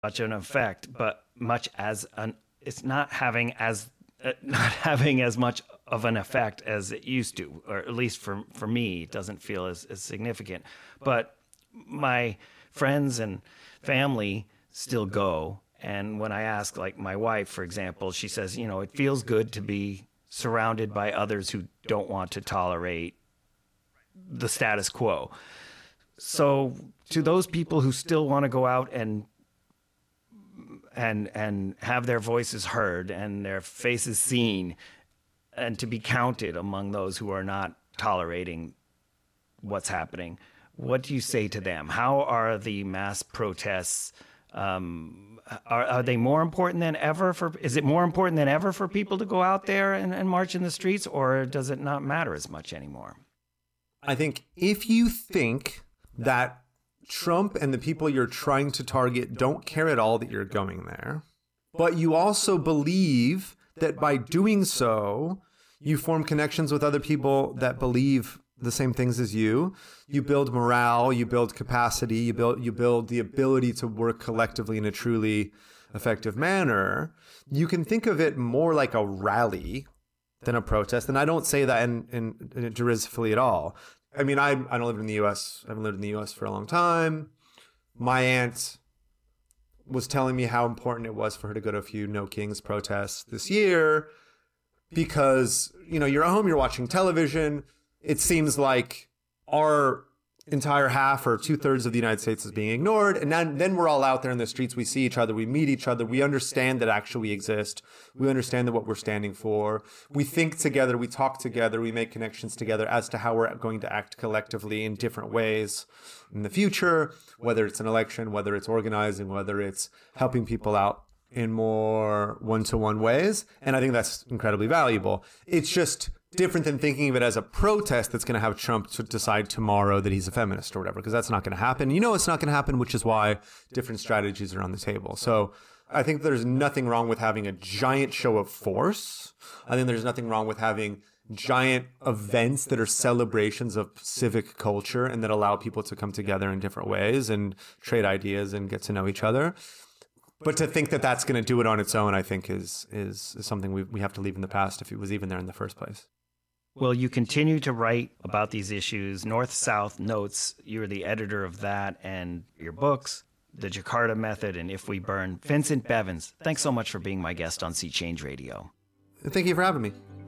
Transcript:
much an effect, but much as an it's not having as much of an effect as it used to, or at least for me, it doesn't feel as significant. But my friends and family still go. And when I ask, like my wife, for example, she says, it feels good to be surrounded by others who don't want to tolerate the status quo. So to those people who still want to go out and have their voices heard and their faces seen and to be counted among those who are not tolerating what's happening, what do you say to them? How are the mass protests, are they more important than ever is it more important than ever for people to go out there and march in the streets, or does it not matter as much anymore? I think if you think that Trump and the people you're trying to target don't care at all that you're going there, but you also believe that by doing so, you form connections with other people that believe the same things as you build morale, you build capacity, you build the ability to work collectively in a truly effective manner. You can think of it more like a rally than a protest. And I don't say that in derisively at all. I mean, I don't live in the U.S. I haven't lived in the U.S. for a long time. My aunt was telling me how important it was for her to go to a few No Kings protests this year because, you're at home, you're watching television. It seems like our entire half or 2/3 of the United States is being ignored. And then we're all out there in the streets. We see each other. We meet each other. We understand that actually we exist. We understand that what we're standing for. We think together. We talk together. We make connections together as to how we're going to act collectively in different ways in the future, whether it's an election, whether it's organizing, whether it's helping people out in more one-to-one ways. And I think that's incredibly valuable. It's just different than thinking of it as a protest that's going to have Trump to decide tomorrow that he's a feminist or whatever, because that's not going to happen. It's not going to happen, which is why different strategies are on the table. So I think there's nothing wrong with having a giant show of force. I think there's nothing wrong with having giant events that are celebrations of civic culture and that allow people to come together in different ways and trade ideas and get to know each other. But to think that that's going to do it on its own, I think is something we have to leave in the past if it was even there in the first place. Well, you continue to write about these issues. North-South Notes, you're the editor of that, and your books, The Jakarta Method and If We Burn. Vincent Bevins, thanks so much for being my guest on Sea Change Radio. Thank you for having me.